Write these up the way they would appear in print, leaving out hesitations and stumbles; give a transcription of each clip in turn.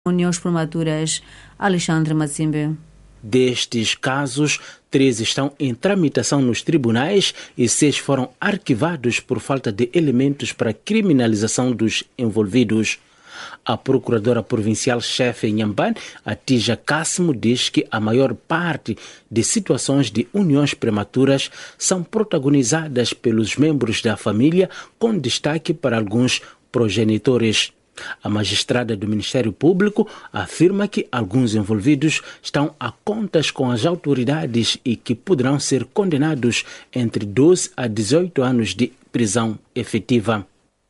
uniões prematuras. Alexandre Mazimbe. Destes casos, 13 estão em tramitação nos tribunais e 6 foram arquivados por falta de elementos para criminalização dos envolvidos. A procuradora provincial-chefe em Inhambane, Atija Cássimo, diz que a maior parte de situações de uniões prematuras são protagonizadas pelos membros da família, com destaque para alguns progenitores. A magistrada do Ministério Público afirma que alguns envolvidos estão a contas com as autoridades e que poderão ser condenados entre 12 a 18 anos de prisão efetiva.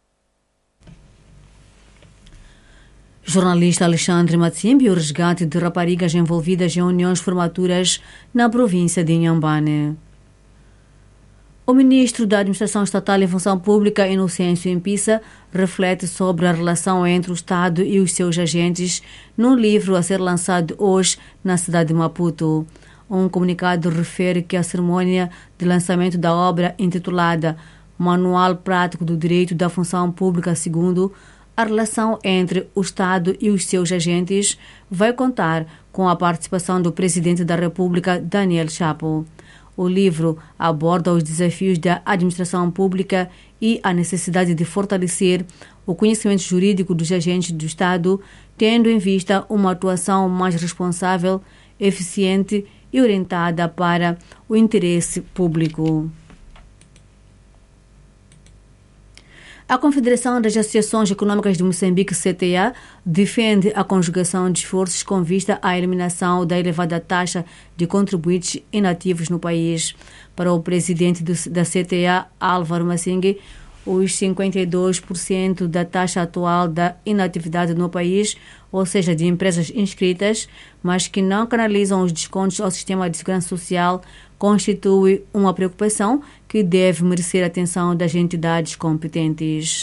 Jornalista Alexandre Matsimbi, o resgate de raparigas envolvidas em uniões prematuras na província de Inhambane. O ministro da Administração Estatal e Função Pública, Inocêncio Impissa, reflete sobre a relação entre o Estado e os seus agentes num livro a ser lançado hoje na cidade de Maputo. Um comunicado refere que a cerimônia de lançamento da obra intitulada Manual Prático do Direito da Função Pública II, a relação entre o Estado e os seus agentes, vai contar com a participação do Presidente da República, Daniel Chapo. O livro aborda os desafios da administração pública e a necessidade de fortalecer o conhecimento jurídico dos agentes do Estado, tendo em vista uma atuação mais responsável, eficiente e orientada para o interesse público. A Confederação das Associações Econômicas de Moçambique, CTA, defende a conjugação de esforços com vista à eliminação da elevada taxa de contribuintes inativos no país. Para o presidente da CTA, Álvaro Massingue, os 52% da taxa atual da inatividade no país, ou seja, de empresas inscritas, mas que não canalizam os descontos ao sistema de segurança social, constitui uma preocupação que deve merecer a atenção das entidades competentes.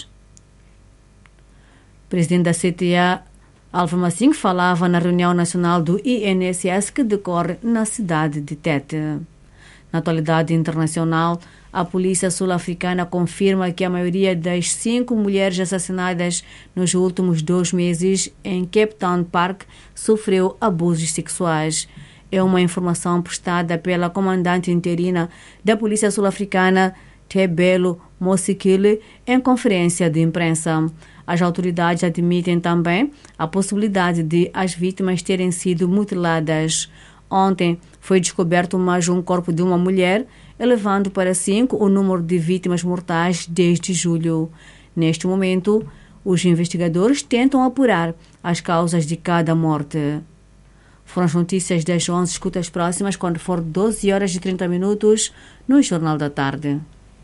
O presidente da CTA, Álvaro Massingue, falava na reunião nacional do INSS que decorre na cidade de Tete. Na atualidade internacional, a polícia sul-africana confirma que a maioria das 5 mulheres assassinadas nos últimos 2 meses em Cape Town Park sofreu abusos sexuais. É uma informação prestada pela comandante interina da polícia sul-africana, Thembelo Mosikile, em conferência de imprensa. As autoridades admitem também a possibilidade de as vítimas terem sido mutiladas. Ontem foi descoberto mais um corpo de uma mulher, elevando para 5 o número de vítimas mortais desde julho. Neste momento, os investigadores tentam apurar as causas de cada morte. Foram as notícias das 11, escutas próximas quando for 12 horas e 30 minutos no Jornal da Tarde.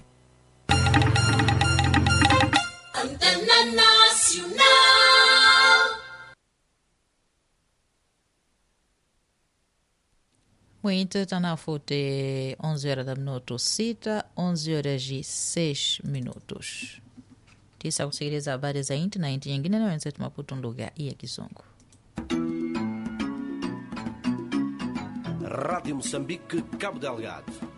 Antena Nacional. Muito está na foto 11 horas da minuto, cita 11 horas e 6 minutos. Tisa conseguir habari za inti na inti nyingine na wenzetu Maputo lugha ya Kizungu. Rádio Moçambique, Cabo Delgado.